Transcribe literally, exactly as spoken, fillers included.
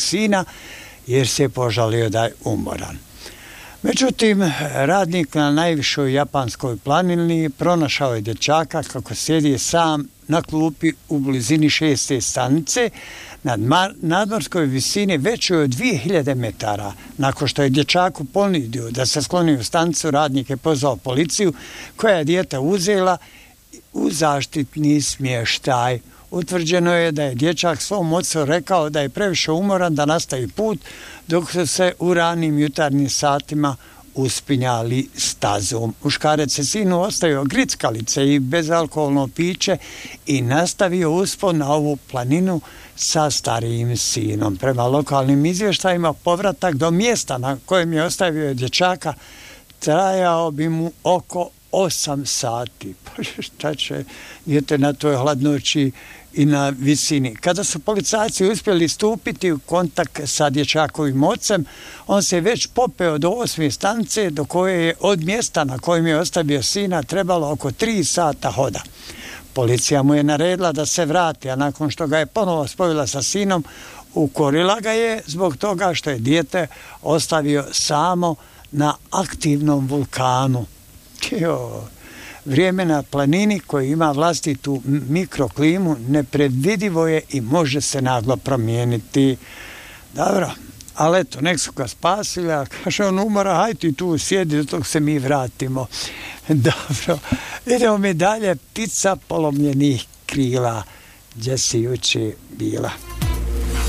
sina jer se je požalio da je umoran. Međutim, radnik na najvišoj japanskoj planini pronašao je dječaka kako sjedi sam na klupi u blizini šeste stanice na nadmorskoj visini većoj od dvije hiljade metara. Nakon što je dječaku ponudio da se skloni u stanicu, radnik je pozvao policiju koja je dijete uzela u zaštitni smještaj. Utvrđeno je da je dječak svom ocu rekao da je previše umoran da nastavi put dok su se u ranim jutarnjim satima uspinjali stazom. Muškarac je sinu ostavio grickalice i bezalkoholno piće i nastavio uspon na ovu planinu sa starijim sinom. Prema lokalnim izvještajima povratak do mjesta na kojem je ostavio dječaka trajao bi mu oko osam sati. Pa šta će dijete na toj hladnoći i na visini. Kada su policajci uspjeli stupiti u kontakt sa dječakovim ocem, on se već popeo do osme stanice do koje je od mjesta na kojem je ostavio sina trebalo oko tri sata hoda. Policija mu je naredila da se vrati, a nakon što ga je ponovo spojila sa sinom, ukorila ga je zbog toga što je dijete ostavio samo na aktivnom vulkanu. Jo, vrijeme na planini koji ima vlastitu mikroklimu nepredvidivo je i može se naglo promijeniti. Dobro, ali eto, nek su ga spasili, a kaže on umora, haj ti tu sjedi dok se mi vratimo. Dobro, idemo mi dalje, ptica polomljenih krila, gdje si juče bila.